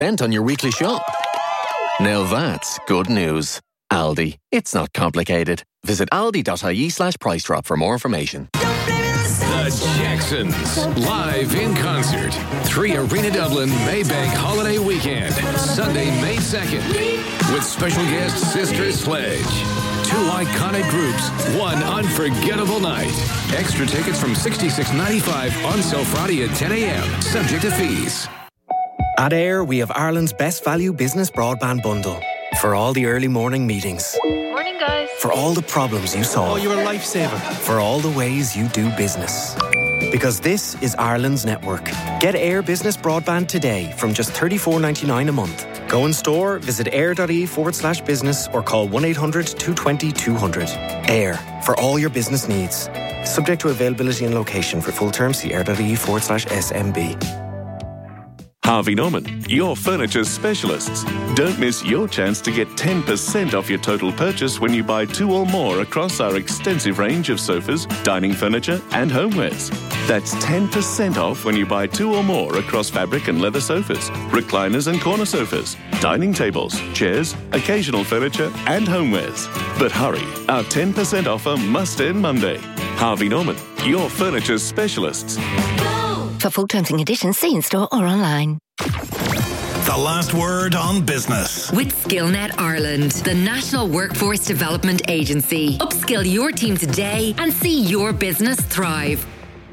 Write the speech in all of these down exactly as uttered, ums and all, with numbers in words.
spent on your weekly shop. Now that's good news. Aldi. It's not complicated. Visit aldi.ie slash price drop for more information. The Jacksons, live in concert. Three Arena Dublin Maybank Holiday Weekend, Sunday, May second. With special guest Sister Sledge. Two iconic groups, one unforgettable night. Extra tickets from sixty-six ninety-five on sale Friday at ten a.m. Subject to fees. At Air, we have Ireland's best value business broadband bundle. For all the early morning meetings. Morning, guys. For all the problems you solve. Oh, you're a lifesaver. For all the ways you do business. Because this is Ireland's network. Get Air Business Broadband today from just thirty-four ninety-nine a month. Go in store, visit air.ie forward slash business or call one eight hundred two two zero two hundred. Air, for all your business needs. Subject to availability and location. For full terms, see air.ie forward slash SMB. Harvey Norman, your furniture specialists. Don't miss your chance to get ten percent off your total purchase when you buy two or more across our extensive range of sofas, dining furniture and homewares. That's ten percent off when you buy two or more across fabric and leather sofas, recliners and corner sofas, dining tables, chairs, occasional furniture and homewares. But hurry, our ten percent offer must end Monday. Harvey Norman, your furniture specialists. For full terms and conditions, see in store or online. The last word on business. With SkillNet Ireland, the National Workforce Development Agency. Upskill your team today and see your business thrive.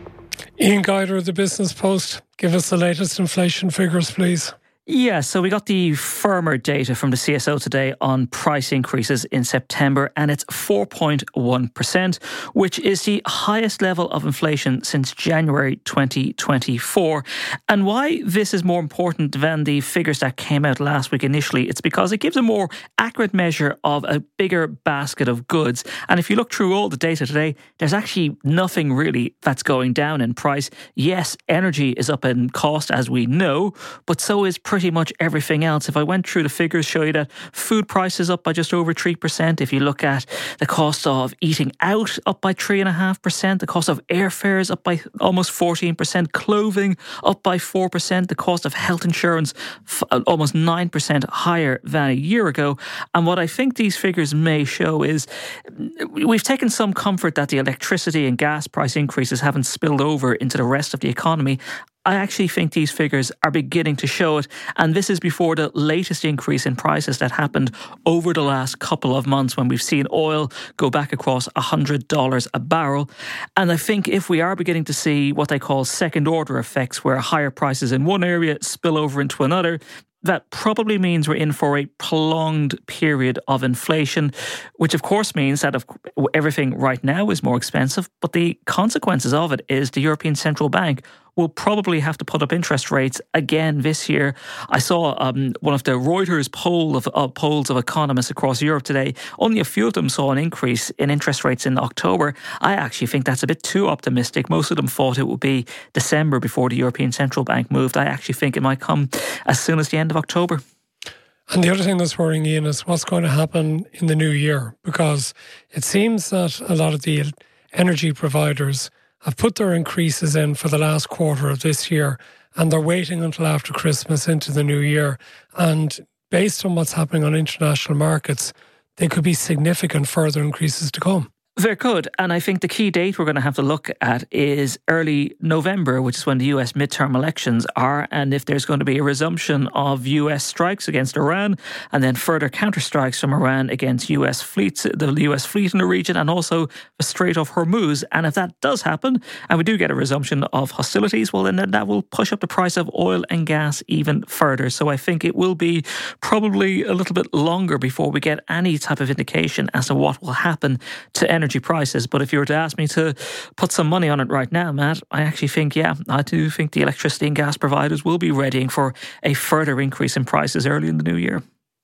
Ian Guider of the Business Post, give us the latest inflation figures, please. Yeah, so we got the firmer data from the C S O today on price increases in September, and it's four point one percent, which is the highest level of inflation since January twenty twenty-four. And why this is more important than the figures that came out last week initially, it's because it gives a more accurate measure of a bigger basket of goods. And if you look through all the data today, there's actually nothing really that's going down in price. Yes, energy is up in cost, as we know, but so is pretty much everything else. If I went through the figures, show you that food prices up by just over three percent. If you look at the cost of eating out, up by three point five percent. The cost of airfares up by almost fourteen percent. Clothing up by four percent. The cost of health insurance f- almost nine percent higher than a year ago. And what I think these figures may show is we've taken some comfort that the electricity and gas price increases haven't spilled over into the rest of the economy. I actually think these figures are beginning to show it, and this is before the latest increase in prices that happened over the last couple of months when we've seen oil go back across one hundred dollars a barrel. And I think if we are beginning to see what they call second-order effects, where higher prices in one area spill over into another, that probably means we're in for a prolonged period of inflation, which of course means that everything right now is more expensive. But the consequences of it is the European Central Bank will probably have to put up interest rates again this year. I saw um, one of the Reuters poll of, uh, polls of economists across Europe today. Only a few of them saw an increase in interest rates in October. I actually think that's a bit too optimistic. Most of them thought it would be December before the European Central Bank moved. I actually think it might come as soon as the end of October. And the other thing that's worrying, Ian, is what's going to happen in the new year, because it seems that a lot of the energy providers have put their increases in for the last quarter of this year, and they're waiting until after Christmas into the new year. And based on what's happening on international markets, there could be significant further increases to come. There could, and I think the key date we're going to have to look at is early November, which is when the U S midterm elections are, and if there's going to be a resumption of U S strikes against Iran, and then further counterstrikes from Iran against U S fleets, the U S fleet in the region, and also the Strait of Hormuz. And if that does happen, and we do get a resumption of hostilities, well, then that will push up the price of oil and gas even further. So I think it will be probably a little bit longer before we get any type of indication as to what will happen to energy prices. But if you were to ask me to put some money on it right now, Matt, I actually think, yeah, I do think the electricity and gas providers will be readying for a further increase in prices early in the new year.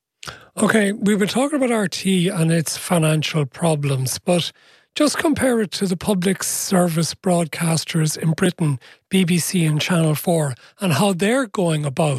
Okay, we've been talking about R T and its financial problems, but just compare it to the public service broadcasters in Britain, B B C and Channel four, and how they're going about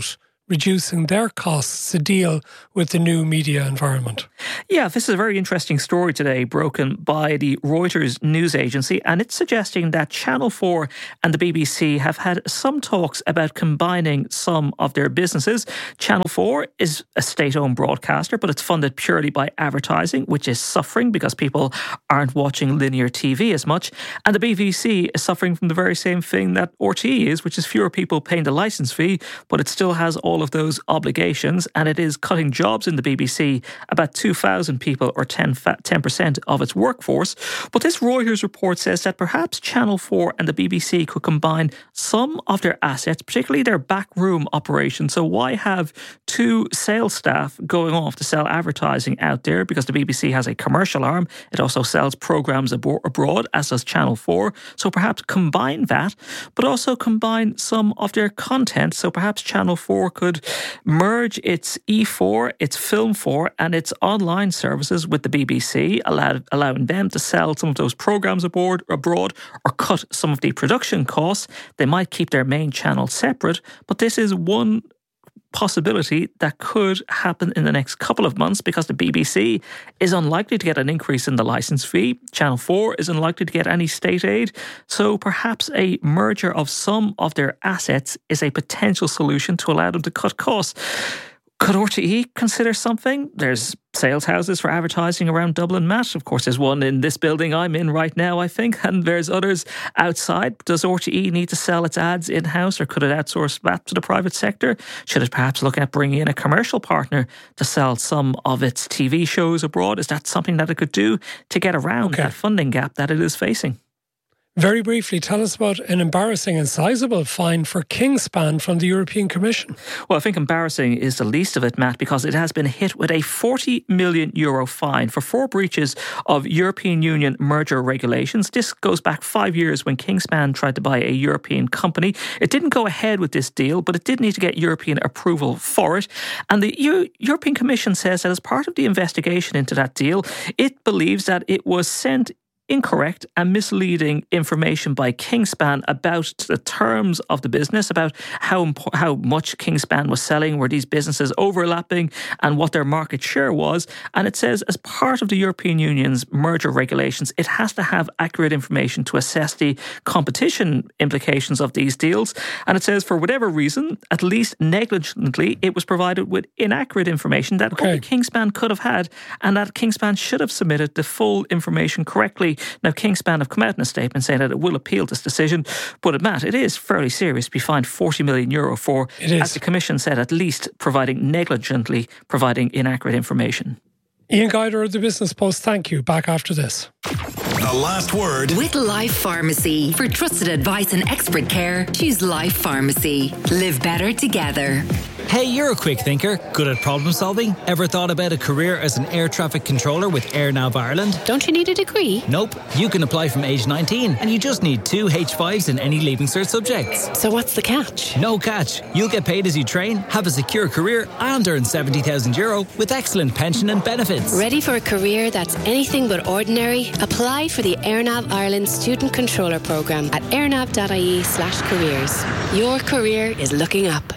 reducing their costs to deal with the new media environment. Yeah, this is a very interesting story today, broken by the Reuters news agency, and it's suggesting that Channel four and the B B C have had some talks about combining some of their businesses. Channel four is a state-owned broadcaster, but it's funded purely by advertising, which is suffering because people aren't watching linear T V as much. And the B B C is suffering from the very same thing that R T E is, which is fewer people paying the licence fee, but it still has all of those obligations, and it is cutting jobs in the B B C, about two thousand people or ten percent of its workforce. But this Reuters report says that perhaps Channel four and the B B C could combine some of their assets, particularly their backroom operations. So why have two sales staff going off to sell advertising out there? Because the B B C has a commercial arm. It also sells programmes abo- abroad, as does Channel four. So perhaps combine that, but also combine some of their content. So perhaps Channel four could merge its E four, its Film four and its online services with the B B C, allow, allowing them to sell some of those programmes aboard, abroad or cut some of the production costs. They might keep their main channel separate, but this is one possibility that could happen in the next couple of months because the B B C is unlikely to get an increase in the licence fee. Channel four is unlikely to get any state aid. So perhaps a merger of some of their assets is a potential solution to allow them to cut costs. Could R T E consider something? There's sales houses for advertising around Dublin, Matt. Of course, there's one in this building I'm in right now, I think, and there's others outside. Does R T E need to sell its ads in-house, or could it outsource that to the private sector? Should it perhaps look at bringing in a commercial partner to sell some of its T V shows abroad? Is that something that it could do to get around okay. that funding gap that it is facing? Very briefly, tell us about an embarrassing and sizable fine for Kingspan from the European Commission. Well, I think embarrassing is the least of it, Matt, because it has been hit with a forty million euro fine for four breaches of European Union merger regulations. This goes back five years when Kingspan tried to buy a European company. It didn't go ahead with this deal, but it did need to get European approval for it. And the Euro- European Commission says that as part of the investigation into that deal, it believes that it was sent incorrect and misleading information by Kingspan about the terms of the business, about how how much Kingspan was selling, were these businesses overlapping, and what their market share was. And it says as part of the European Union's merger regulations, it has to have accurate information to assess the competition implications of these deals. And it says for whatever reason, at least negligently, it was provided with inaccurate information that okay. only Kingspan could have had, and that Kingspan should have submitted the full information correctly. Now, Kingspan have come out in a statement saying that it will appeal this decision, but Matt, it is fairly serious to be fined forty million euro for, as the Commission said, at least providing negligently providing inaccurate information. Ian Guider of the Business Post, thank you. Back after this. The last word with Life Pharmacy. For trusted advice and expert care, choose Life Pharmacy. Live better together. Hey, you're a quick thinker, good at problem solving. Ever thought about a career as an air traffic controller with AirNav Ireland? Don't you need a degree? Nope. You can apply from age nineteen and you just need two H fives in any Leaving Cert subjects. So what's the catch? No catch. You'll get paid as you train, have a secure career and earn seventy thousand euro with excellent pension and benefits. Ready for a career that's anything but ordinary? Apply for the AirNav Ireland Student Controller Programme at airnav.ie slash careers. Your career is looking up.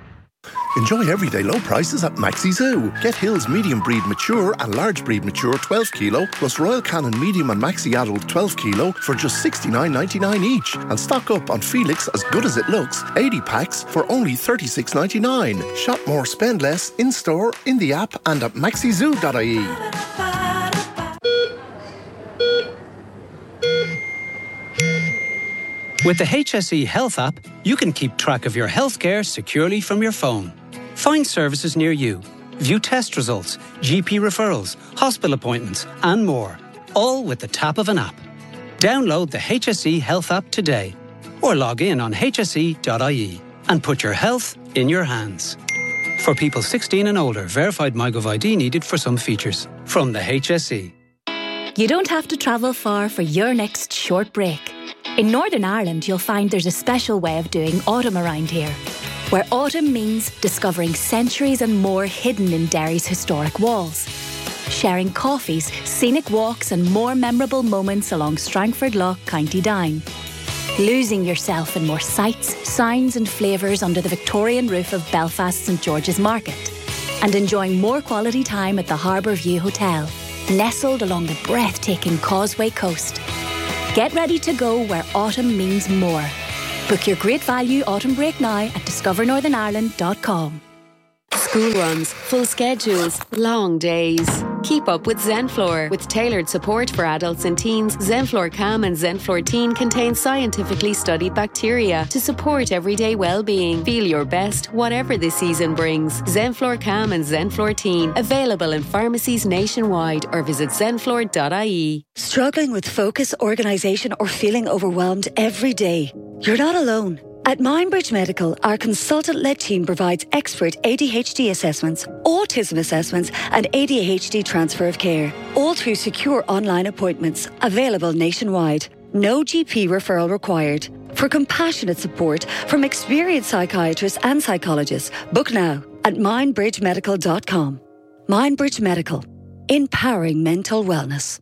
Enjoy everyday low prices at Maxi Zoo. Get Hills medium breed mature and large breed mature twelve kilo plus Royal Canin medium and Maxi adult twelve kilo for just sixty-nine ninety-nine each. And stock up on Felix As Good As It Looks eighty packs for only thirty-six ninety-nine. Shop more, spend less in store, in the app and at maxi zoo dot I E. With the H S E Health app, you can keep track of your healthcare securely from your phone. Find services near you, view test results, G P referrals, hospital appointments, and more, all with the tap of an app. Download the H S E Health app today, or log in on H S E dot I E and put your health in your hands. For people sixteen and older, verified MyGov I D needed for some features. From the H S E. You don't have to travel far for your next short break. In Northern Ireland, you'll find there's a special way of doing autumn around here, where autumn means discovering centuries and more hidden in Derry's historic walls, sharing coffees, scenic walks and more memorable moments along Strangford Lough, County Down. losing yourself in more sights, sounds and flavours under the Victorian roof of Belfast St George's Market, and enjoying more quality time at the Harbour View Hotel, nestled along the breathtaking Causeway Coast. Get ready to go where autumn means more. Book your great value autumn break now at discover northern ireland dot com. School runs, full schedules, long days. Keep up with Zenflor. With tailored support for adults and teens, Zenflor Calm and Zenflor Teen contain scientifically studied bacteria to support everyday well-being. Feel your best, whatever the season brings. Zenflor Calm and Zenflor Teen. Available in pharmacies nationwide or visit zenflor dot I E. Struggling with focus, organisation or feeling overwhelmed every day? You're not alone. At Mindbridge Medical, our consultant-led team provides expert A D H D assessments, autism assessments and A D H D transfer of care, all through secure online appointments, available nationwide. No G P referral required. For compassionate support from experienced psychiatrists and psychologists, book now at mind bridge medical dot com. Mindbridge Medical, empowering mental wellness.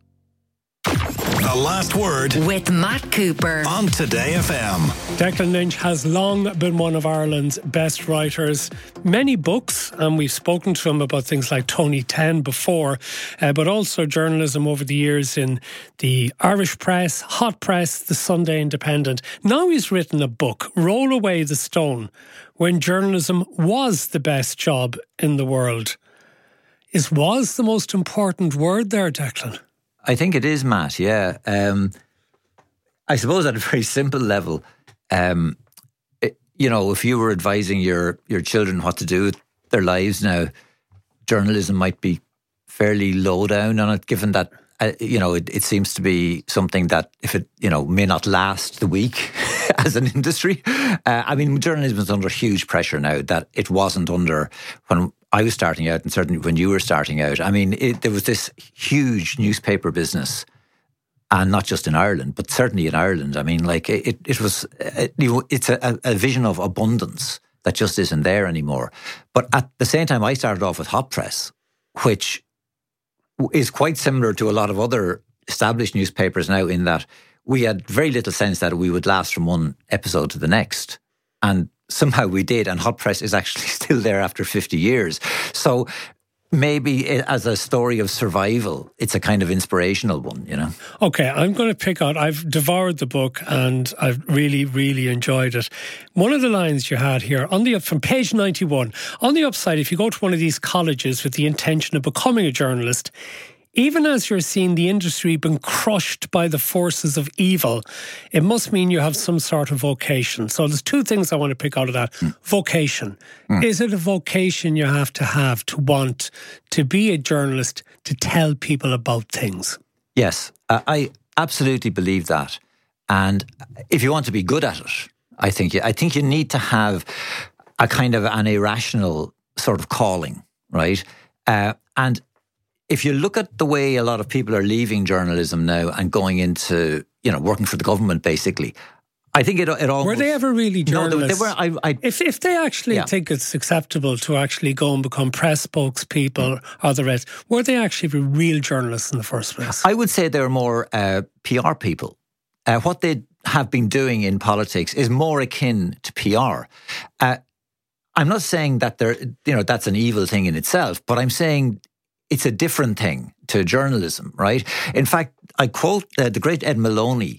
The Last Word with Matt Cooper on Today F M. Declan Lynch has long been one of Ireland's best writers. Many books, and we've spoken to him about things like Tony ten before, uh, but also journalism over the years in the Irish Press, Hot Press, the Sunday Independent. Now he's written a book, Roll Away the Stone, when journalism was the best job in the world. Is was the most important word there, Declan? I think it is, Matt, yeah. Um, I suppose at a very simple level, um, it, you know, if you were advising your, your children what to do with their lives now, journalism might be fairly low down on it, given that, uh, you know, it, it seems to be something that, if it, you know, may not last the week as an industry. Uh, I mean, journalism is under huge pressure now that it wasn't under when I was starting out, and certainly when you were starting out. I mean, it, there was this huge newspaper business, and not just in Ireland, but certainly in Ireland. I mean, like it, it was, it, you know, it's a, a vision of abundance that just isn't there anymore. But at the same time, I started off with Hot Press, which is quite similar to a lot of other established newspapers now, in that we had very little sense that we would last from one episode to the next. And somehow we did, and Hot Press is actually still there after fifty years. So maybe it, as a story of survival, it's a kind of inspirational one, you know. Okay, I'm going to pick out, I've devoured the book and I've really, really enjoyed it. One of the lines you had here, on the from page ninety-one, on the upside, if you go to one of these colleges with the intention of becoming a journalist, even as you're seeing the industry being crushed by the forces of evil, it must mean you have some sort of vocation. So there's two things I want to pick out of that. Mm. Vocation. Mm. Is it a vocation you have to have to want to be a journalist, to tell people about things? Yes, uh, I absolutely believe that. And if you want to be good at it, I think you, I think you need to have a kind of an irrational sort of calling, right? Uh, and if you look at the way a lot of people are leaving journalism now and going into, you know, working for the government, basically, I think it it almost... Were they ever really journalists? No, they, they were. I, I, if if they actually yeah. think it's acceptable to actually go and become press spokespeople or the rest, were they actually real journalists in the first place? I would say they're more uh, P R people. Uh, what they have been doing in politics is more akin to P R. Uh, I'm not saying that they're, you know, that's an evil thing in itself, but I'm saying it's a different thing to journalism, right? In fact, I quote uh, the great Ed Maloney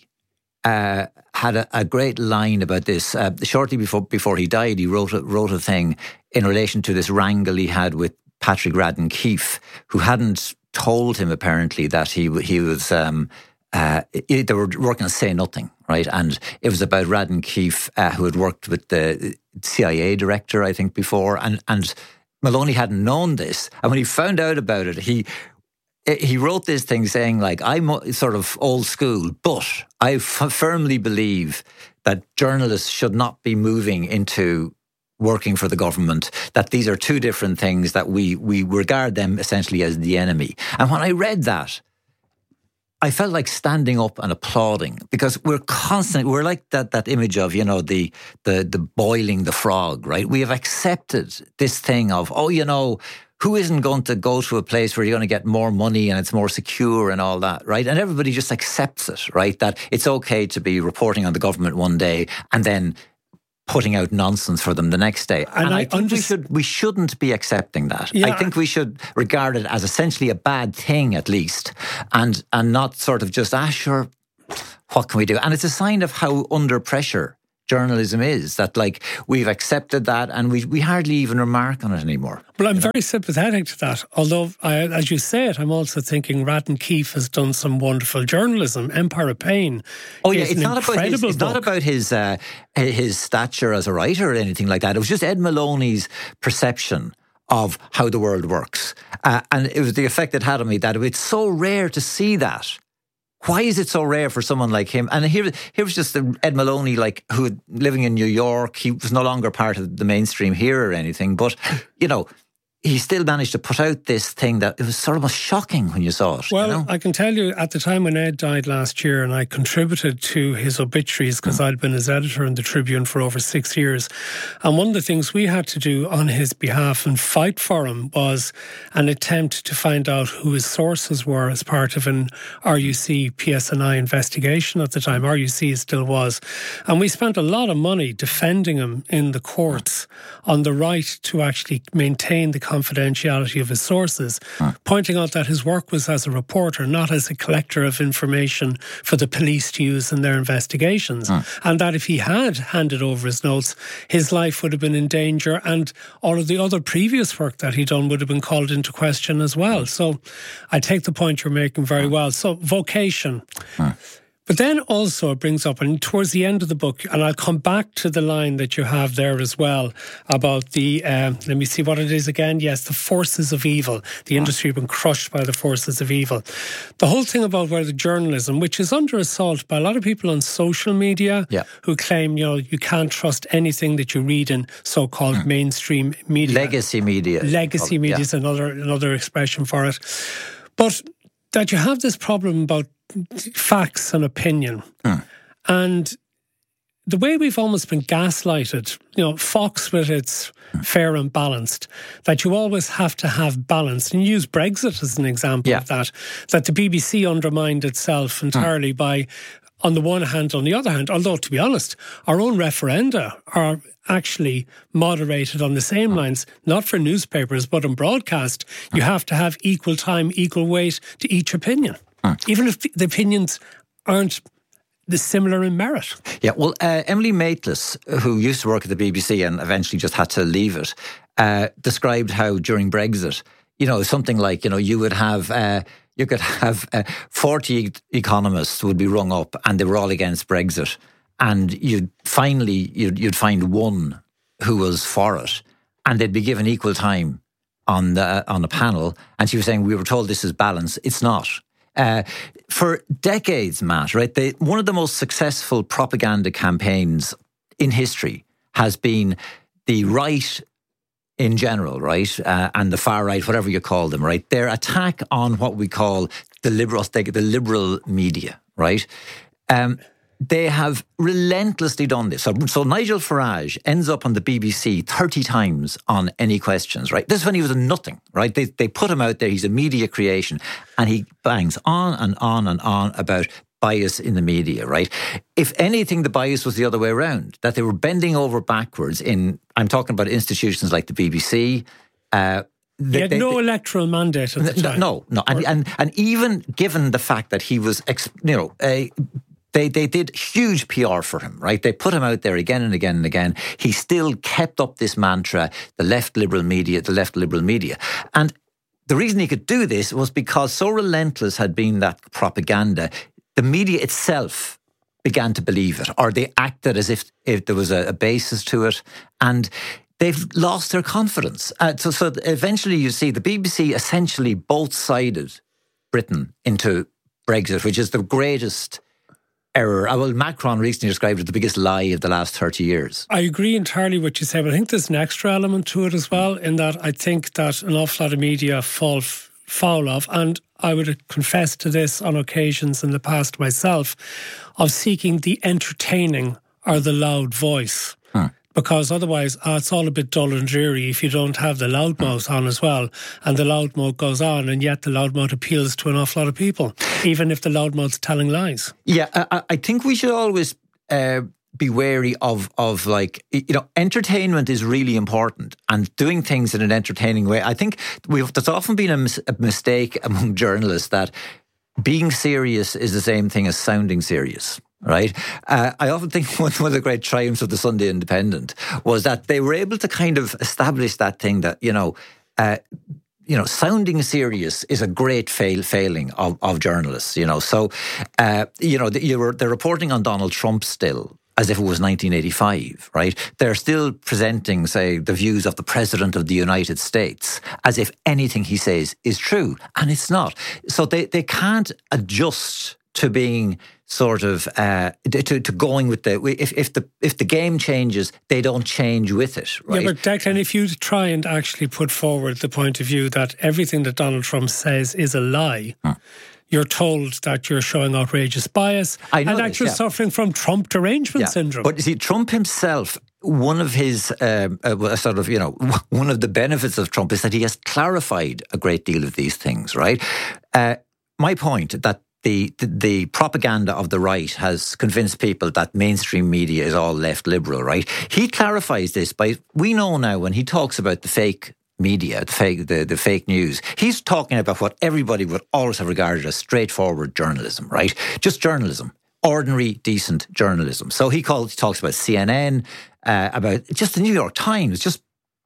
uh, had a, a great line about this. Uh, shortly before before he died, he wrote a, wrote a thing in relation to this wrangle he had with Patrick Radden Keefe, who hadn't told him apparently that he he was um, uh, they were working on Say Nothing, right? And it was about Radden Keefe, uh, who had worked with the C I A director, I think, before, and and. Maloney hadn't known this, and when he found out about it, he he wrote this thing saying, like, I'm sort of old school, but I f- firmly believe that journalists should not be moving into working for the government, that these are two different things, that we we regard them essentially as the enemy. And when I read that, I felt like standing up and applauding, because we're constantly, we're like that that image of, you know, the the the boiling the frog, right? We have accepted this thing of, oh, you know, who isn't going to go to a place where you're going to get more money and it's more secure and all that, right? And everybody just accepts it, right? That it's okay to be reporting on the government one day and then putting out nonsense for them the next day. And, and I, I think we, should, we shouldn't be accepting that. Yeah. I think we should regard it as essentially a bad thing, at least, and, and not sort of just, ah, sure, what can we do? And it's a sign of how under pressure journalism is, that like we've accepted that and we we hardly even remark on it anymore. Well, I'm very sympathetic to that. Although, I, as you say it, I'm also thinking Radden Keefe has done some wonderful journalism. Empire of Pain. Oh yeah, it's not about his, it's not about his uh, his stature as a writer or anything like that. It was just Ed Maloney's perception of how the world works, uh, and it was the effect it had on me that it's so rare to see that. Why is it so rare for someone like him? And here, here was just Ed Maloney, like, who living in New York. He was no longer part of the mainstream here or anything, but you know, he still managed to put out this thing that it was sort of almost shocking when you saw it. Well, you know? I can tell you, at the time when Ed died last year, and I contributed to his obituaries because mm. I'd been his editor in the Tribune for over six years, and one of the things we had to do on his behalf and fight for him was an attempt to find out who his sources were as part of an R U C P S N I investigation at the time. R U C still was. And we spent a lot of money defending him in the courts on the right to actually maintain the confidentiality of his sources, huh. pointing out that his work was as a reporter, not as a collector of information for the police to use in their investigations. Huh. And that if he had handed over his notes, his life would have been in danger and all of the other previous work that he'd done would have been called into question as well. So I take the point you're making very well. So vocation. Huh. But then also it brings up, and towards the end of the book, and I'll come back to the line that you have there as well about the, um, let me see what it is again. Yes, the forces of evil. The industry has been crushed by the forces of evil. The whole thing about where the journalism, which is under assault by a lot of people on social media yeah. who claim, you know, you can't trust anything that you read in so-called mm. mainstream media. Legacy media. Legacy media yeah. is another, another expression for it. But that you have this problem about facts and opinion. Hmm. And the way we've almost been gaslighted, you know, Fox with its hmm. fair and balanced, that you always have to have balance. And you use Brexit as an example yeah. of that, that the B B C undermined itself entirely hmm. by, on the one hand, on the other hand, although to be honest, our own referenda are actually moderated on the same hmm. lines, not for newspapers, but in broadcast. You have to have equal time, equal weight to each opinion. Even if the opinions aren't similar in merit. Yeah, well, uh, Emily Maitlis, who used to work at the B B C and eventually just had to leave it, uh, described how during Brexit, you know, something like, you know, you would have, uh, you could have uh, forty economists would be rung up and they were all against Brexit. And you'd finally, you'd, you'd find one who was for it and they'd be given equal time on the, on the panel. And she was saying, we were told this is balance. It's not. Uh, for decades, Matt, right, they, one of the most successful propaganda campaigns in history has been the right in general, right, uh, and the far right, whatever you call them, right, their attack on what we call the liberal, the liberal media, right. Um, They have relentlessly done this. So, so Nigel Farage ends up on the B B C thirty times on Any Questions, right? This is when he was a nothing, right? They they put him out there. He's a media creation. And he bangs on and on and on about bias in the media, right? If anything, the bias was the other way around, that they were bending over backwards in, I'm talking about institutions like the B B C. Uh, He had they, no they, electoral mandate at the time. No, no. And, and, and even given the fact that he was, you know, a... They they did huge P R for him, right? They put him out there again and again and again. He still kept up this mantra, the left liberal media, the left liberal media. And the reason he could do this was because so relentless had been that propaganda, the media itself began to believe it, or they acted as if, if there was a, a basis to it. And they've lost their confidence. Uh, so, so eventually you see the B B C essentially both-sided Britain into Brexit, which is the greatest error. Well, Macron recently described it the biggest lie of the last thirty years. I agree entirely what you say, but I think there's an extra element to it as well, in that I think that an awful lot of media fall f- foul of, and I would confess to this on occasions in the past myself, of seeking the entertaining or the loud voice. Hmm. Because otherwise, oh, it's all a bit dull and dreary if you don't have the loudmouth on as well. And the loudmouth goes on, and yet the loudmouth appeals to an awful lot of people, even if the loudmouth's telling lies. Yeah, I, I think we should always uh, be wary of, of like, you know, entertainment is really important, and doing things in an entertaining way. I think we've, there's often been a, mis- a mistake among journalists that being serious is the same thing as sounding serious. Right. Uh, I often think one, one of the great triumphs of the Sunday Independent was that they were able to kind of establish that thing that, you know, uh, you know, sounding serious is a great fail failing of, of journalists, you know. So, uh, you know, you were, they're reporting on Donald Trump still as if it was nineteen eighty-five, right? They're still presenting, say, the views of the President of the United States as if anything he says is true, and it's not. So they, they can't adjust to being sort of uh, to, to going with the if if the if the game changes, they don't change with it, right? Yeah, but Declan, if you try and actually put forward the point of view that everything that Donald Trump says is a lie, hmm. you're told that you're showing outrageous bias I know and that this, you're yeah. suffering from Trump derangement yeah. syndrome. But you see, Trump himself, one of his um, uh, sort of, you know, one of the benefits of Trump is that he has clarified a great deal of these things, right? Uh, my point that The, the the propaganda of the right has convinced people that mainstream media is all left liberal, right? He clarifies this by, we know now when he talks about the fake media, the fake, the, the fake news, he's talking about what everybody would always have regarded as straightforward journalism, right? Just journalism, ordinary, decent journalism. So he calls, he talks about C N N, uh, about just the New York Times, just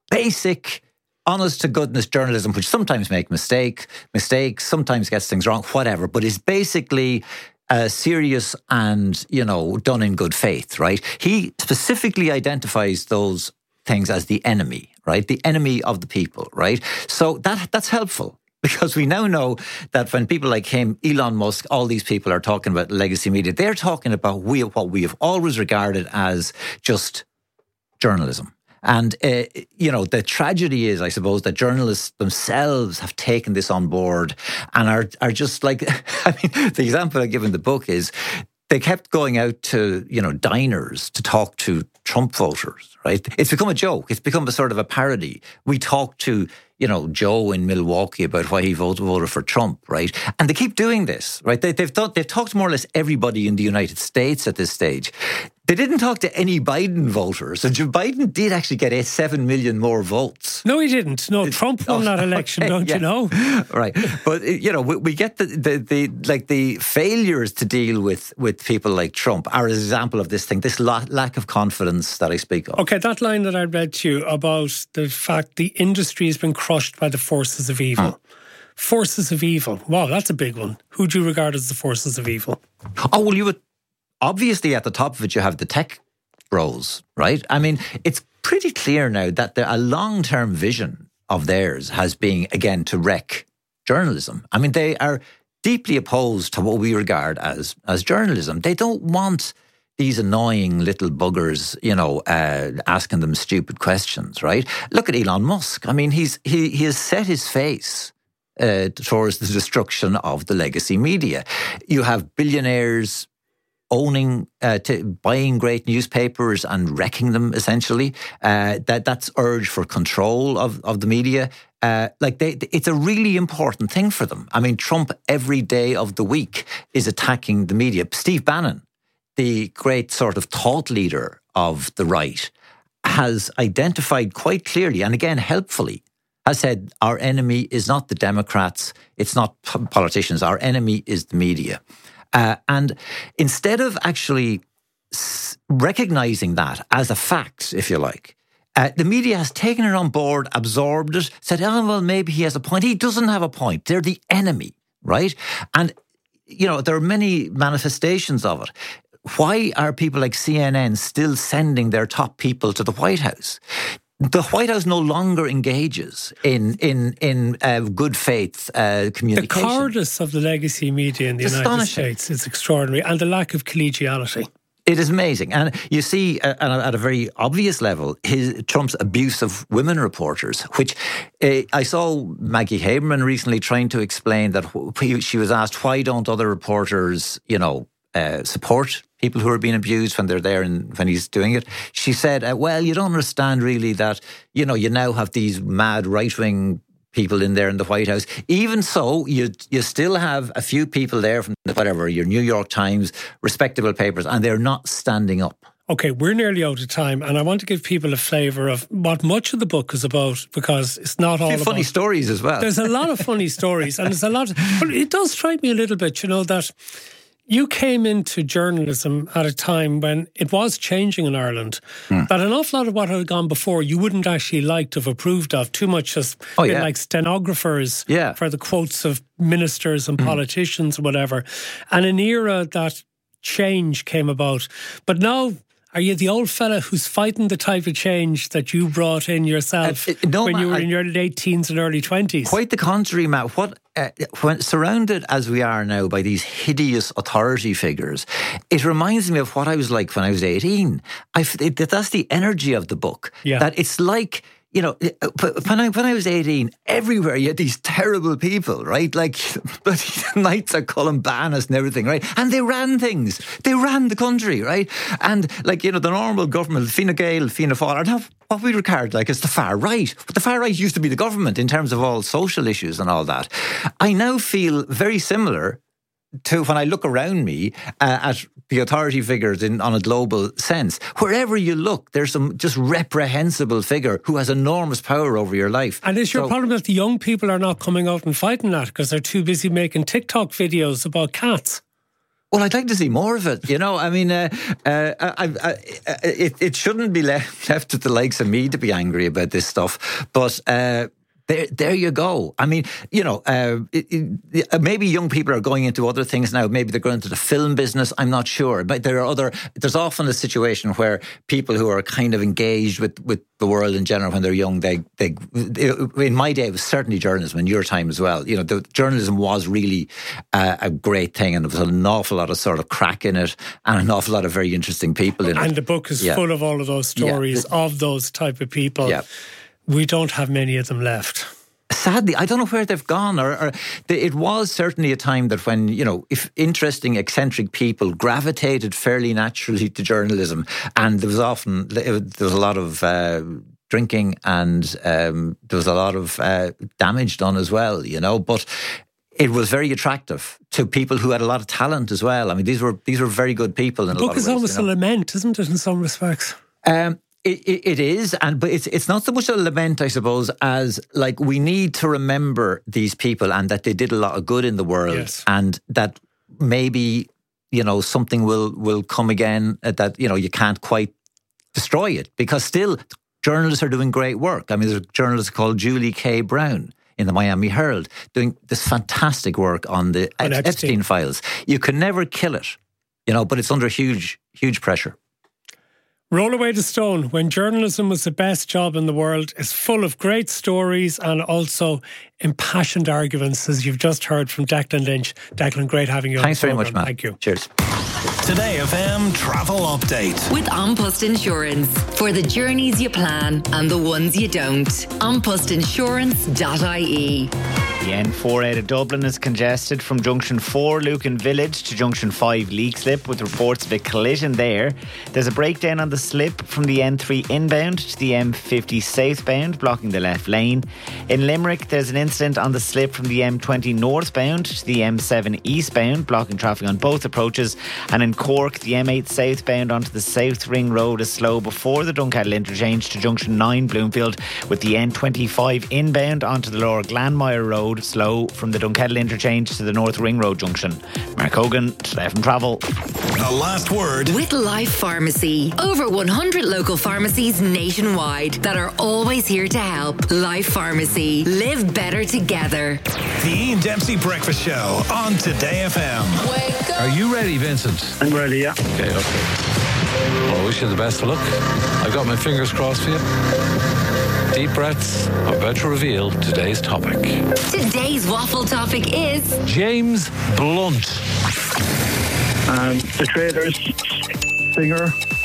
basic, honest to goodness journalism, which sometimes make mistake, mistakes, sometimes gets things wrong, whatever, but is basically uh, serious and, you know, done in good faith, right? He specifically identifies those things as the enemy, right? The enemy of the people, right? So that that's helpful. Because we now know that when people like him, Elon Musk, all these people are talking about legacy media, they're talking about we what we have always regarded as just journalism. And, uh, you know, the tragedy is, I suppose, that journalists themselves have taken this on board and are are just like, I mean, the example I give in the book is they kept going out to, you know, diners to talk to Trump voters, right? It's become a joke. It's become a sort of a parody. We talk to, you know, Joe in Milwaukee about why he voted, voted for Trump, right? And they keep doing this, right? They, they've, thought, they've talked to more or less everybody in the United States at this stage. They didn't talk to any Biden voters. So Joe Biden did actually get eight, seven million more votes. No, he didn't. No, Trump won that election, don't yeah. you know? Right. But, you know, we, we get the, the, the, like the failures to deal with, with people like Trump are an example of this thing, this la- lack of confidence that I speak of. Okay, that line that I read to you about the fact the industry has been crushed by the forces of evil. Hmm. Forces of evil. Wow, that's a big one. Who do you regard as the forces of evil? Oh, well, you would... Obviously, at the top of it, you have the tech bros, right? I mean, it's pretty clear now that the, a long-term vision of theirs has been, again, to wreck journalism. I mean, they are deeply opposed to what we regard as, as journalism. They don't want these annoying little buggers, you know, uh, asking them stupid questions, right? Look at Elon Musk. I mean, he's he, he has set his face uh, towards the destruction of the legacy media. You have billionaires owning, uh, to buying great newspapers and wrecking them, essentially. Uh, that that's urge for control of, of the media. Uh, like they, it's a really important thing for them. I mean, Trump every day of the week is attacking the media. Steve Bannon, the great sort of thought leader of the right, has identified quite clearly, and again helpfully, has said our enemy is not the Democrats, it's not politicians, our enemy is the media. Uh, and instead of actually s- recognising that as a fact, if you like, uh, the media has taken it on board, absorbed it, said, oh, well, maybe he has a point. He doesn't have a point. They're the enemy, right? And, you know, there are many manifestations of it. Why are people like C N N still sending their top people to the White House? The White House no longer engages in in in uh, good faith uh, communication. The cowardice of the legacy media in the it's United States is extraordinary, and the lack of collegiality. It is amazing, and you see, uh, at a very obvious level, his Trump's abuse of women reporters. Which uh, I saw Maggie Haberman recently trying to explain that she was asked, why don't other reporters, you know, uh, support people who are being abused when they're there and when he's doing it. She said, uh, well, you don't understand really that, you know, you now have these mad right-wing people in there in the White House. Even so, you you still have a few people there from the, whatever, your New York Times, respectable papers, and they're not standing up. Okay, we're nearly out of time, and I want to give people a flavour of what much of the book is about, because it's not all a few about... funny stories as well. There's a lot of funny stories, and there's a lot... Of, but it does strike me a little bit, you know, that you came into journalism at a time when it was changing in Ireland, mm. that an awful lot of what had gone before you wouldn't actually like to have approved of, too much as oh, yeah. like stenographers yeah. for the quotes of ministers and mm. politicians or whatever. And an era that change came about. But now... Are you the old fella who's fighting the type of change that you brought in yourself uh, no, when Matt, you were in your late teens and early twenties? Quite the contrary, Matt. What, uh, when surrounded as we are now by these hideous authority figures, it reminds me of what I was like when I was eighteen. I, it, that's the energy of the book. Yeah. That it's like... You know, when I when I was eighteen, everywhere you had these terrible people, right? Like the Knights of Columbanus and everything, right? And they ran things. They ran the country, right? And like, you know, the normal government, Fine Gael, Fianna Fáil, are now what we regard like as the far right. But the far right used to be the government in terms of all social issues and all that. I now feel very similar to when I look around me uh, at the authority figures in on a global sense. Wherever you look, there's some just reprehensible figure who has enormous power over your life. And is your so, problem that the young people are not coming out and fighting that because they're too busy making TikTok videos about cats? Well, I'd like to see more of it. You know, I mean, uh, uh, I, I, I, it, it shouldn't be left, left to the likes of me to be angry about this stuff. But... Uh, There, there you go. I mean, you know, uh, it, it, maybe young people are going into other things now. Maybe they're going into the film business. I'm not sure. But there are other. There's often a situation where people who are kind of engaged with, with the world in general when they're young, they, they, in my day, it was certainly journalism, in your time as well. You know, the journalism was really uh, a great thing, and there was an awful lot of sort of crack in it, and an awful lot of very interesting people in it. And the book is yeah. full of all of those stories yeah. of those type of people. Yeah. We don't have many of them left. Sadly, I don't know where they've gone. Or, or the, it was certainly a time that when, you know, if interesting, eccentric people gravitated fairly naturally to journalism, and there was often there was a lot of uh, drinking, and um, there was a lot of uh, damage done as well. You know, but it was very attractive to people who had a lot of talent as well. I mean, these were these were very good people. In the a book lot of is ways, almost you know? a lament, isn't it? In some respects. Um, It, it, it is, and but it's it's not so much a lament, I suppose, as like we need to remember these people and that they did a lot of good in the world, yes. and that maybe, you know, something will will come again, that, you know, you can't quite destroy it, because still journalists are doing great work. I mean, there's a journalist called Julie K. Brown in the Miami Herald doing this fantastic work on the on Epstein. Epstein files. You can never kill it, you know, but it's under huge, huge pressure. Roll Away the Stone, When Journalism Was the Best Job in the World, is full of great stories and also impassioned arguments, as you've just heard from Declan Lynch. Declan, great having you on Thanks the very program. much, Matt. Thank you. Cheers. Today F M Travel Update. With An Post Insurance. For the journeys you plan and the ones you don't. an post insurance dot I E. The N four out of Dublin is congested from Junction four Lucan Village to Junction five Leakslip, with reports of a collision there. There's a breakdown on the slip from the N three inbound to the M fifty southbound, blocking the left lane. In Limerick, there's an incident on the slip from the M twenty northbound to the M seven eastbound, blocking traffic on both approaches. And in Cork, the M eight southbound onto the South Ring Road is slow before the Dunkettle interchange to Junction nine Bloomfield, with the N twenty-five inbound onto the Lower Glanmire Road slow from the Dunkettle interchange to the North Ring Road junction. Mark Hogan, Today F M Travel. The last word. With Life Pharmacy. Over one hundred local pharmacies nationwide that are always here to help. Life Pharmacy. Live better together. The Ian Dempsey Breakfast Show on Today F M. Are you ready, Vincent? I'm ready, yeah. Okay, okay. Well, I wish you the best of luck. I've got my fingers crossed for you. Deep breaths are about to reveal today's topic. Today's waffle topic is James Blunt. Um, the Traders, singer,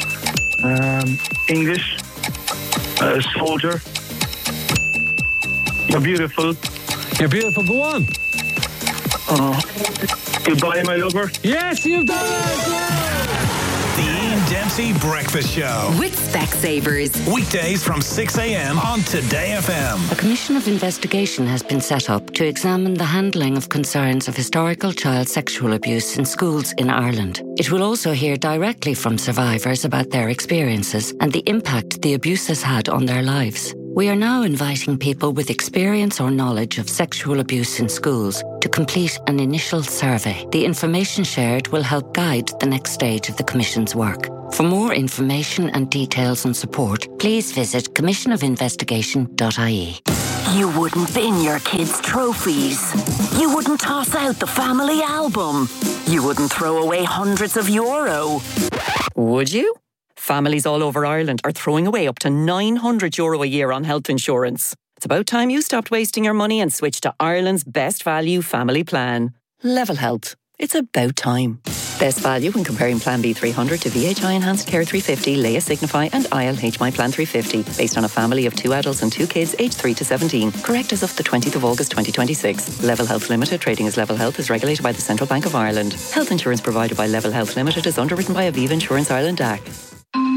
um, English, uh, soldier. You're beautiful. You're beautiful, go on. Oh. Goodbye, my lover. Yes, you've done it! The Ian Dempsey Breakfast Show. With Specsavers. Weekdays from six a.m. on Today F M. A commission of investigation has been set up to examine the handling of concerns of historical child sexual abuse in schools in Ireland. It will also hear directly from survivors about their experiences and the impact the abuse has had on their lives. We are now inviting people with experience or knowledge of sexual abuse in schools to complete an initial survey. The information shared will help guide the next stage of the Commission's work. For more information and details and support, please visit commission of investigation dot I E. You wouldn't bin your kids' trophies. You wouldn't toss out the family album. You wouldn't throw away hundreds of euro. Would you? Families all over Ireland are throwing away up to nine hundred euro a year on health insurance. It's about time you stopped wasting your money and switched to Ireland's best value family plan. Level Health. It's about time. Best value when comparing Plan B three hundred to V H I Enhanced Care three fifty, Leia Signify and I L H My Plan three fifty, based on a family of two adults and two kids aged three to seventeen. Correct as of the twentieth of August twenty twenty-six. Level Health Limited, trading as Level Health, is regulated by the Central Bank of Ireland. Health insurance provided by Level Health Limited is underwritten by Aviva Insurance Ireland D A C.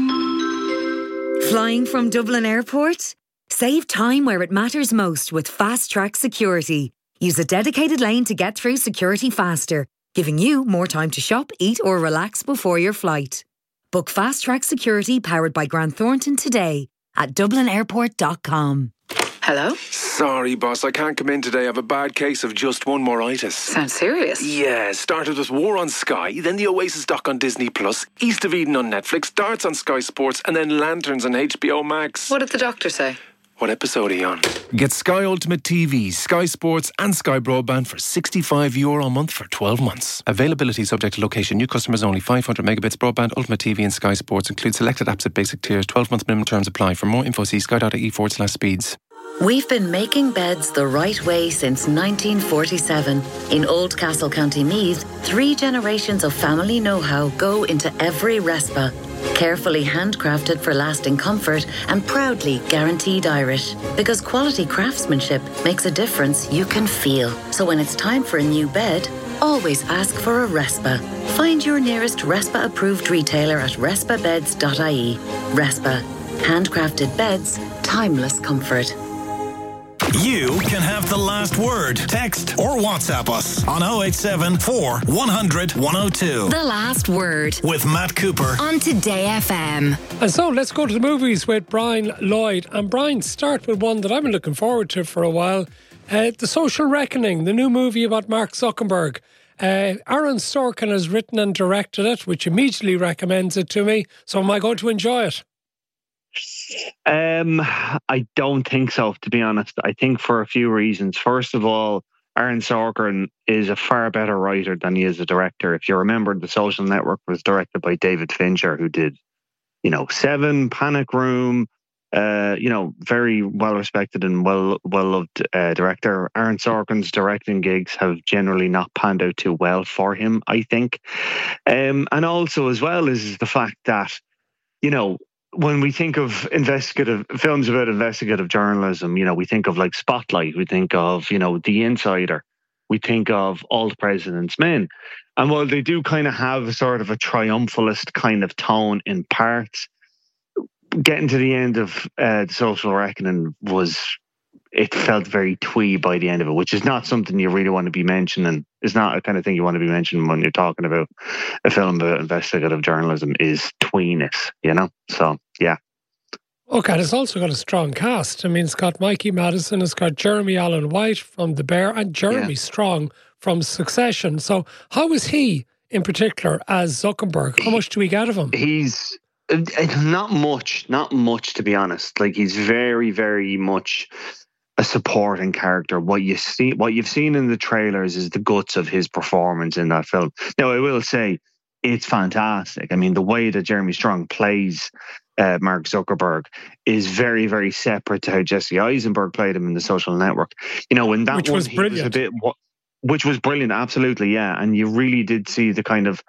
Flying from Dublin Airport? Save time where it matters most with Fast Track Security. Use a dedicated lane to get through security faster, giving you more time to shop, eat or relax before your flight. Book Fast Track Security powered by Grant Thornton today at dublin airport dot com. Hello? Sorry, boss, I can't come in today. I have a bad case of just one moritis. Sounds serious. Yeah, started with War on Sky, then the Oasis doc on Disney Plus, East of Eden on Netflix, Darts on Sky Sports, and then Lanterns on H B O Max. What did the doctor say? What episode are you on? Get Sky Ultimate T V, Sky Sports and Sky Broadband for sixty-five euro a month for twelve months. Availability subject to location. New customers only. five hundred megabits broadband, Ultimate T V and Sky Sports. Include selected apps at basic tiers. twelve month minimum terms apply. For more info, see sky.ie forward slash speeds. We've been making beds the right way since nineteen forty-seven. In Oldcastle, County Meath, three generations of family know-how go into every Respa. Carefully handcrafted for lasting comfort and proudly guaranteed Irish. Because quality craftsmanship makes a difference you can feel. So when it's time for a new bed, always ask for a Respa. Find your nearest Respa-approved retailer at respa beds dot I E. Respa. Handcrafted beds, timeless comfort. You can have the last word. Text or WhatsApp us on oh eight seven, four, one hundred, one oh two. The Last Word. With Matt Cooper. On Today F M. And so let's go to the movies with Brian Lloyd. And Brian, start with one that I've been looking forward to for a while. Uh, The Social Reckoning, the new movie about Mark Zuckerberg. Uh, Aaron Sorkin has written and directed it, which immediately recommends it to me. So am I going to enjoy it? Um, I don't think so, to be honest. I think for a few reasons. First of all, Aaron Sorkin is a far better writer than he is a director. If you remember, The Social Network was directed by David Fincher, who did, you know, Seven, Panic Room, uh, you know, very well respected and well well loved uh, director. Aaron Sorkin's directing gigs have generally not panned out too well for him, I think. Um, and also as well is the fact that, you know, when we think of investigative films about investigative journalism, you know, we think of like Spotlight, we think of, you know, The Insider, we think of All the President's Men. And while they do kind of have a sort of a triumphalist kind of tone in parts, getting to the end of uh, The Social Reckoning was, it felt very twee by the end of it, which is not something you really want to be mentioning. It's not a kind of thing you want to be mentioning when you're talking about a film about investigative journalism, is tweeness, you know? So, yeah. Okay, and it's also got a strong cast. I mean, it's got Mikey Madison, it's got Jeremy Allen White from The Bear, and Jeremy yeah. Strong from Succession. So how is he, in particular, as Zuckerberg? How much do we get of him? He's not much, not much, to be honest. Like, he's very, very much a supporting character. What you see, what you've seen in the trailers is the guts of his performance in that film. Now, I will say it's fantastic. I mean, the way that Jeremy Strong plays uh, Mark Zuckerberg is very, very separate to how Jesse Eisenberg played him in The Social Network. You know, in that which one, was he brilliant. was a bit, which was brilliant, absolutely, yeah. And you really did see the kind of,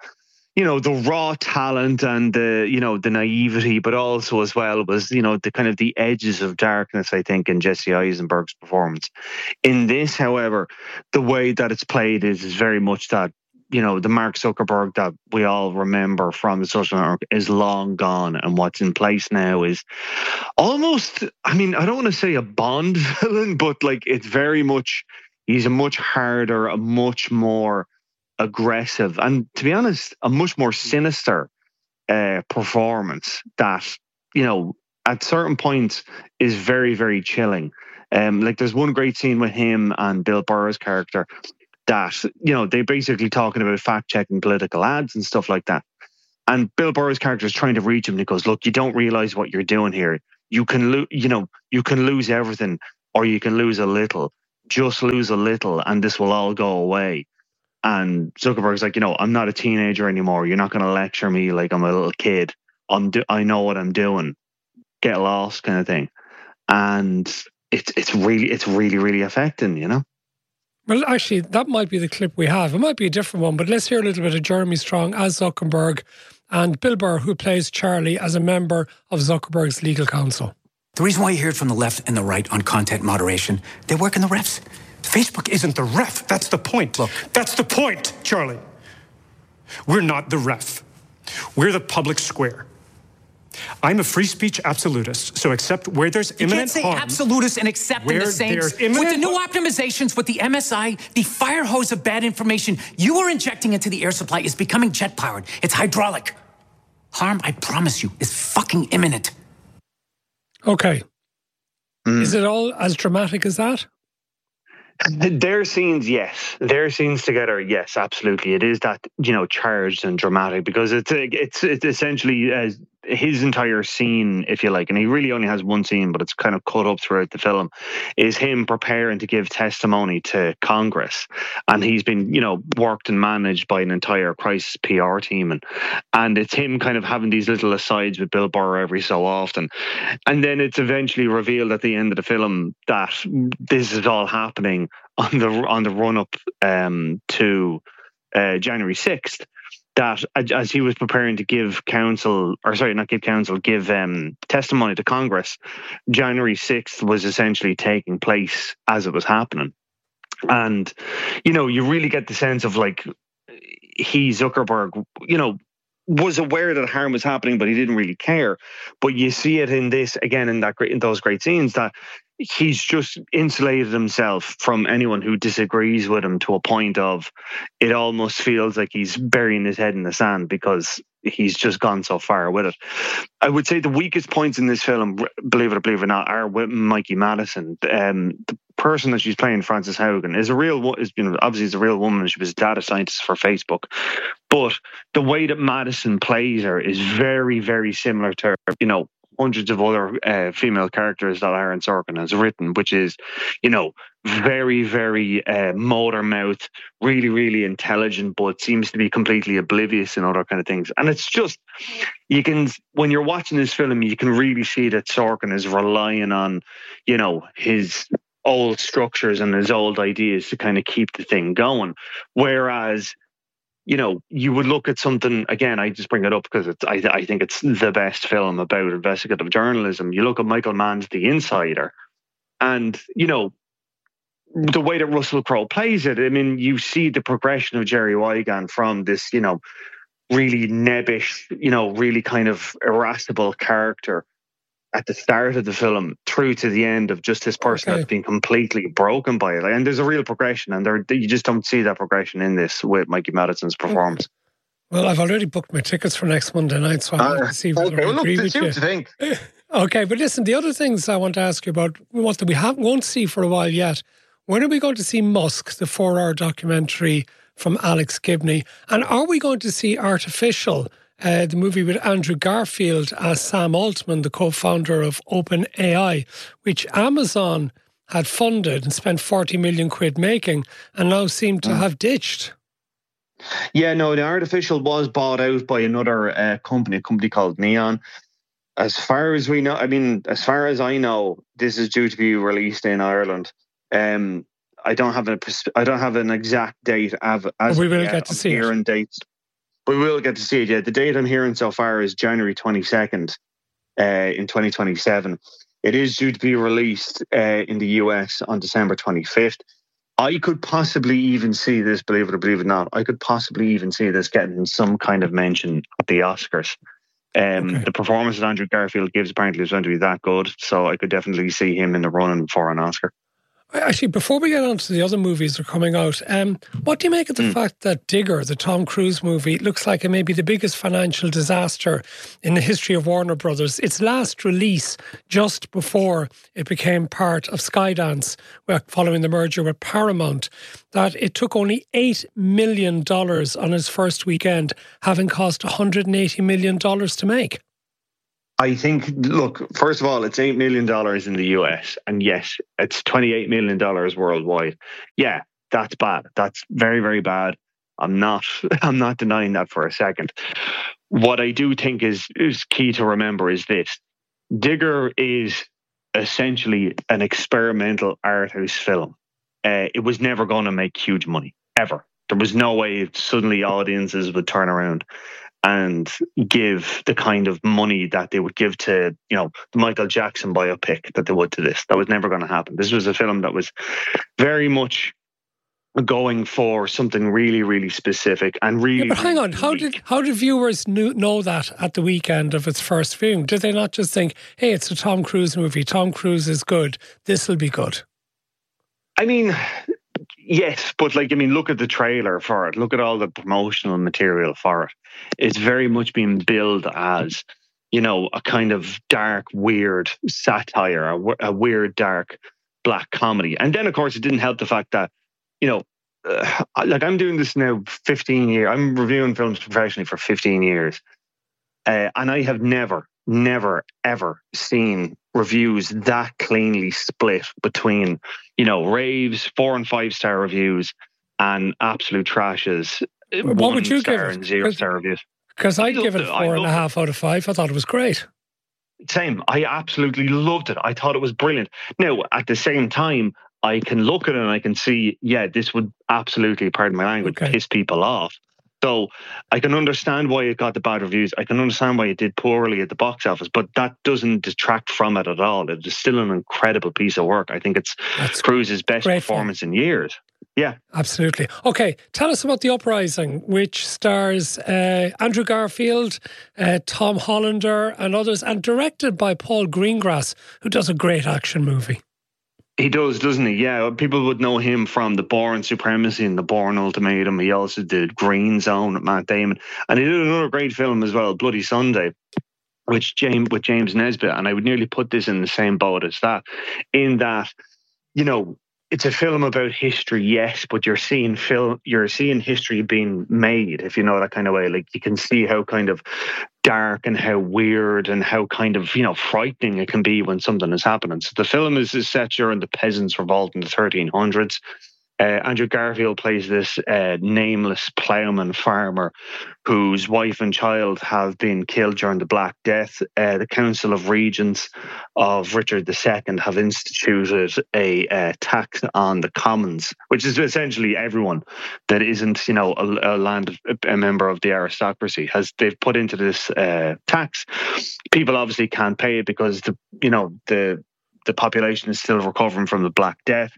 you know, the raw talent and the, you know, the naivety, but also as well was, you know, the kind of the edges of darkness, I think, in Jesse Eisenberg's performance. In this, however, the way that it's played is, is very much that, you know, the Mark Zuckerberg that we all remember from the social network is long gone. And what's in place now is almost, I mean, I don't want to say a Bond villain, but like it's very much, he's a much harder, a much more aggressive, and to be honest, a much more sinister uh, performance that, you know, at certain points is very, very chilling. Um, like there's one great scene with him and Bill Burr's character that, you know, they're basically talking about fact-checking political ads and stuff like that. And Bill Burr's character is trying to reach him and he goes, look, you don't realize what you're doing here. You can lose, you know, you can lose everything or you can lose a little. Just lose a little and this will all go away. And Zuckerberg's like, you know, I'm not a teenager anymore. You're not going to lecture me like I'm a little kid. I'm do- I know what I'm doing. Get lost kind of thing. And it's it's really, it's really, really affecting, you know? Well, actually, that might be the clip we have. It might be a different one, but let's hear a little bit of Jeremy Strong as Zuckerberg and Bill Burr, who plays Charlie, as a member of Zuckerberg's legal counsel. The reason why you hear it from the left and the right on content moderation, they work in the refs. Facebook isn't the ref. That's the point. Look. That's the point, Charlie. We're not the ref. We're the public square. I'm a free speech absolutist, so except where there's you imminent harm... You can't say absolutist and accept in the same... With the new optimizations, with the M S I, the fire hose of bad information you are injecting into the air supply is becoming jet-powered. It's hydraulic. Harm, I promise you, is fucking imminent. Okay. Mm. Is it all as dramatic as that? Their scenes, yes. Their scenes together, yes, absolutely. It is that, you know, charged and dramatic because it's it's it's essentially uh, his entire scene, if you like, and he really only has one scene, but it's kind of cut up throughout the film, is him preparing to give testimony to Congress. And he's been, you know, worked and managed by an entire crisis P R team. And, and it's him kind of having these little asides with Bill Burr every so often. And then it's eventually revealed at the end of the film that this is all happening on the on the run up um, to uh, January sixth. That as he was preparing to give counsel, or sorry, not give counsel, give um, testimony to Congress, January sixth was essentially taking place as it was happening. And, you know, you really get the sense of like, he, Zuckerberg, you know, was aware that harm was happening, but he didn't really care. But you see it in this, again, in that great, in those great scenes, that he's just insulated himself from anyone who disagrees with him to a point of it almost feels like he's burying his head in the sand because he's just gone so far with it. I would say the weakest points in this film, believe it or believe it or not, are with Mikey Madison. Um, the person that she's playing, Frances Haugen, is a real, is, you know, obviously is a real woman. She was a data scientist for Facebook. But the way that Madison plays her is very, very similar to, you know, hundreds of other uh, female characters that Aaron Sorkin has written, which is, you know, very, very uh, motor mouth, really, really intelligent, but seems to be completely oblivious in other kind of things. And it's just, you can, when you're watching this film, you can really see that Sorkin is relying on, you know, his old structures and his old ideas to kind of keep the thing going. Whereas, you know, you would look at something, again, I just bring it up because it's, I, I think it's the best film about investigative journalism. You look at Michael Mann's The Insider, and, you know, the way that Russell Crowe plays it, I mean, you see the progression of Jerry Wygant from this, you know, really nebbish, you know, really kind of irascible character at the start of the film through to the end of just this person okay. that's been completely broken by it. And there's a real progression, and there you just don't see that progression in this with Mikey Madison's performance. Well, I've already booked my tickets for next Monday night, so I'll uh, to see whether okay. I well, agree look, with see you. What you think. Okay, but listen, the other things I want to ask you about, what that we haven't won't see for a while yet. When are we going to see Musk, the four-hour documentary from Alex Gibney? And are we going to see Artificial, Uh, the movie with Andrew Garfield as Sam Altman, the co-founder of OpenAI, which Amazon had funded and spent forty million quid making and now seem to mm. have ditched? Yeah, no, the Artificial was bought out by another uh, company, a company called Neon. As far as we know, I mean, as far as I know, this is due to be released in Ireland. Um, I don't have an I don't have an exact date. As, as we will yet. get to I'm see hearing it. dates. but we will get to see it. Yeah, the date I'm hearing so far is January twenty-second uh, in twenty twenty-seven. It is due to be released uh, in the U S on December twenty-fifth. I could possibly even see this, believe it or believe it not, I could possibly even see this getting some kind of mention at the Oscars. Um, okay. The performance that Andrew Garfield gives apparently is going to be that good, so I could definitely see him in the running for an Oscar. Actually, before we get on to the other movies that are coming out, um, what do you make of the mm. fact that Digger, the Tom Cruise movie, looks like it may be the biggest financial disaster in the history of Warner Brothers? Its last release just before it became part of Skydance, following the merger with Paramount, that it took only eight million dollars on its first weekend, having cost one hundred eighty million dollars to make. I think, look, first of all, it's eight million dollars in the U S. And yes, it's twenty-eight million dollars worldwide. Yeah, that's bad. That's very, very bad. I'm not I'm not denying that for a second. What I do think is, is key to remember is this. Digger is essentially an experimental art house film. Uh, it was never going to make huge money, ever. There was no way suddenly audiences would turn around and give the kind of money that they would give to, you know, the Michael Jackson biopic that they would to this. That was never going to happen. This was a film that was very much going for something really, really specific and really. Yeah, but hang on, really how did how did viewers knew, know that at the weekend of its first viewing? Did they not just think, "Hey, it's a Tom Cruise movie. Tom Cruise is good. This will be good." I mean, yes, but like, I mean, look at the trailer for it. Look at all the promotional material for it. It's very much being billed as, you know, a kind of dark, weird satire, a, a weird, dark, black comedy. And then, of course, it didn't help the fact that, you know, uh, like I'm doing this now fifteen years. I'm reviewing films professionally for fifteen years. Uh, and I have never, never, ever seen reviews that cleanly split between, you know, raves, four and five star reviews, and absolute trashes. What would you give it? And zero star reviews. Because I'd give it four and a half out of five. I thought it was great. Same. I absolutely loved it. I thought it was brilliant. Now, at the same time, I can look at it and I can see, yeah, this would absolutely, pardon my language, okay. piss people off. So I can understand why it got the bad reviews. I can understand why it did poorly at the box office, but that doesn't detract from it at all. It is still an incredible piece of work. I think it's That's Cruise's best performance fun. in years. Yeah. Absolutely. Okay, tell us about The Uprising, which stars uh, Andrew Garfield, uh, Tom Hollander and others, and directed by Paul Greengrass, who does a great action movie. He does, doesn't he? Yeah, people would know him from The Bourne Supremacy and The Bourne Ultimatum. He also did Green Zone with Matt Damon. And he did another great film as well, Bloody Sunday, which James, with James Nesbitt. And I would nearly put this in the same boat as that, in that, you know, it's a film about history, yes, but you're seeing film, you're seeing history being made, if you know that kind of way. Like, you can see how kind of dark and how weird and how kind of, you know, frightening it can be when something is happening. So the film is, is set during the Peasants' Revolt in the thirteen hundreds. Uh, Andrew Garfield plays this uh, nameless ploughman farmer whose wife and child have been killed during the Black Death. Uh, the Council of Regents of Richard the Second have instituted a uh, tax on the commons, which is essentially everyone that isn't, you know, a, a land a member of the aristocracy. Has they've put into this uh, tax. People obviously can't pay it because the you know the the population is still recovering from the Black Death.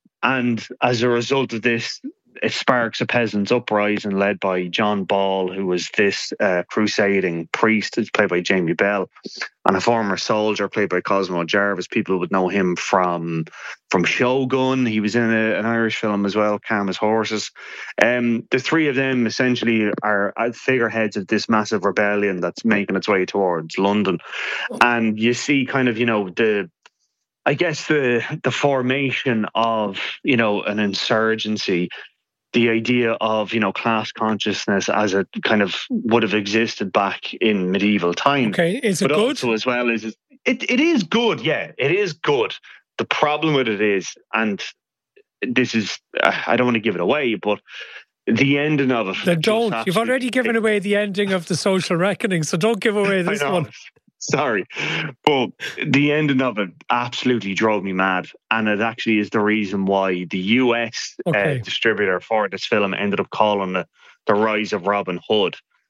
And as a result of this, it sparks a peasants' uprising led by John Ball, who was this uh, crusading priest, who's played by Jamie Bell, and a former soldier played by Cosmo Jarvis. People would know him from from Shogun. He was in a, an Irish film as well, Calm as Horses. Um, the three of them essentially are figureheads of this massive rebellion that's making its way towards London. And you see kind of, you know, the I guess the the formation of, you know, an insurgency, the idea of, you know, class consciousness as it kind of would have existed back in medieval times. Okay, is it but good? Also, as well as it, it is good. Yeah, it is good. The problem with it is, and this is, uh, I don't want to give it away, but the ending of it. Then don't. You've already given away the ending of The Social Reckoning, so don't give away this one. Sorry, but the ending of it absolutely drove me mad, and it actually is the reason why the U S okay. uh, distributor for this film ended up calling it The Rise of Robin Hood.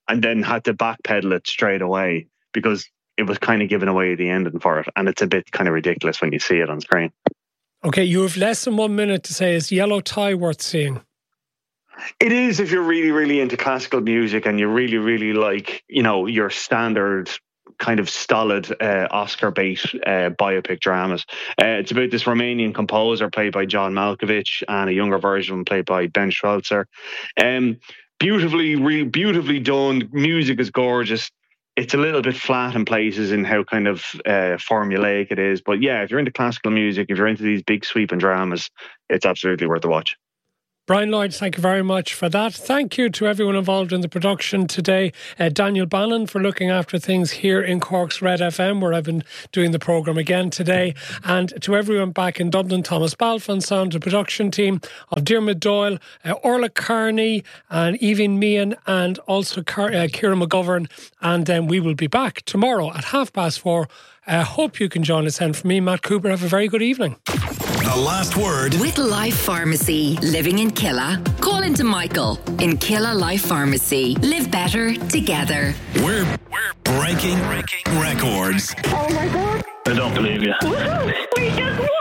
and then had to backpedal it straight away because it was kind of giving away the ending for it. And it's a bit kind of ridiculous when you see it on screen. Okay, you have less than one minute to say, is Yellow Tie worth seeing? It is if you're really, really into classical music and you really, really like, you know, your standard kind of stolid uh, Oscar bait uh, biopic dramas. Uh, it's about this Romanian composer played by John Malkovich and a younger version played by Ben Schweitzer. Um, beautifully, really beautifully done. Music is gorgeous. It's a little bit flat in places in how kind of uh, formulaic it is. But yeah, if you're into classical music, if you're into these big sweeping dramas, it's absolutely worth a watch. Brian Lloyd, thank you very much for that. Thank you to everyone involved in the production today. Uh, Daniel Bannon for looking after things here in Cork's Red F M, where I've been doing the programme again today. And to everyone back in Dublin, Thomas Balfon, sound and production team of Diarmuid Doyle, uh, Orla Carney and Evie Meehan, and also Car- uh, Ciara McGovern. And then we will be back tomorrow at half past four. I uh, hope you can join us. And for me, Matt Cooper, have a very good evening. The last word. With Life Pharmacy, living in Killa, call into Michael in Killa Life Pharmacy. Live better together. We're we're breaking breaking records. Oh my God! I don't believe you. We just won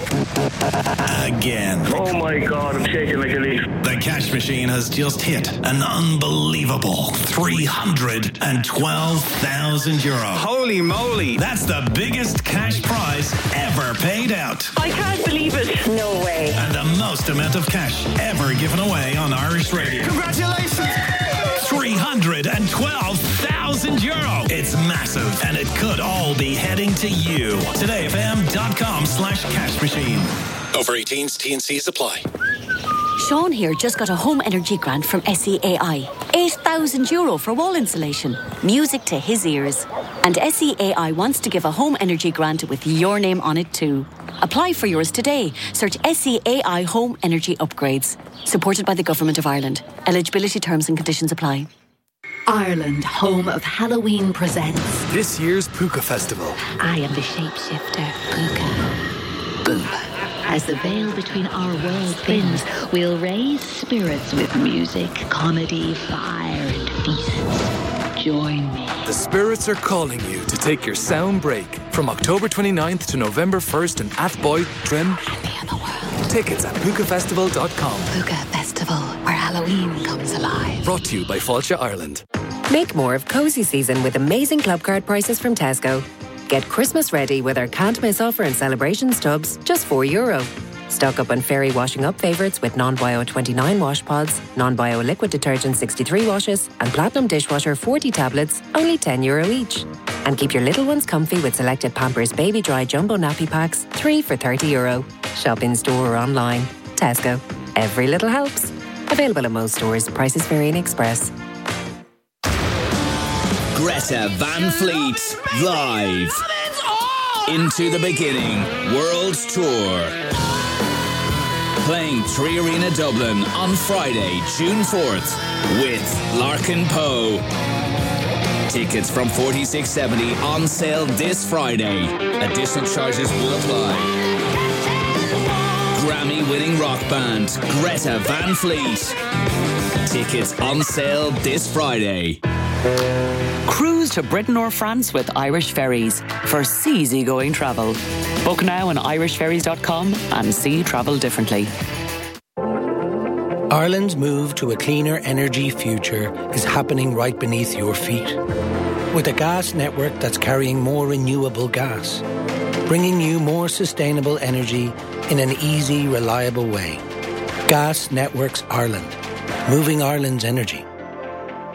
it! Again. Oh my God! I'm shaking like a leaf. The cash machine has just hit an unbelievable three hundred twelve thousand euro. Holy moly! That's the biggest cash prize ever paid out. I can't believe it. No way. And the most amount of cash ever given away on Irish radio. Congratulations! three hundred twelve thousand euro. It's massive, and it could all be heading to you. today f m dot com slash cash machine. Over eighteens, T and C's apply. Sean here just got a home energy grant from S E A I. eight thousand euro for wall insulation. Music to his ears. And S E A I wants to give a home energy grant with your name on it too. Apply for yours today. Search S E A I Home Energy Upgrades. Supported by the Government of Ireland. Eligibility terms and conditions apply. Ireland, home of Halloween, presents this year's Puka Festival. I am the shapeshifter, Puka. Boom. As the veil between our worlds thins, we'll raise spirits with music, comedy, fire, and feasts. Join me. The spirits are calling you to take your sound break from October twenty-ninth to November first in Athboy, Trim. Happy in the world. Tickets at puka festival dot com. Puka Festival, where Halloween comes alive. Brought to you by Fáilte Ireland. Make more of cozy season with amazing club card prices from Tesco. Get Christmas ready with our can't miss offer and celebrations tubs, just four euro. Stock up on fairy washing up favourites with non-bio twenty-nine wash pods, non-bio liquid detergent sixty-three washes, and platinum dishwasher forty tablets, only ten euro each. And keep your little ones comfy with selected Pampers Baby Dry Jumbo Nappy Packs, three for thirty euro. Shop in store or online. Tesco. Every little helps. Available at most stores. Prices vary in Express. Greta Van Fleet, live. Into the Beginning World Tour. Playing Three Arena Dublin on Friday, June fourth with Larkin Poe. Tickets from forty-six seventy on sale this Friday. Additional charges will apply. Grammy-winning rock band Greta Van Fleet. Tickets on sale this Friday. Cruise to Britain or France with Irish Ferries for easy-going travel. Book now on irish ferries dot com and see travel differently. Ireland's move to a cleaner energy future is happening right beneath your feet. With a gas network that's carrying more renewable gas, bringing you more sustainable energy in an easy, reliable way. Gas Networks Ireland, moving Ireland's energy.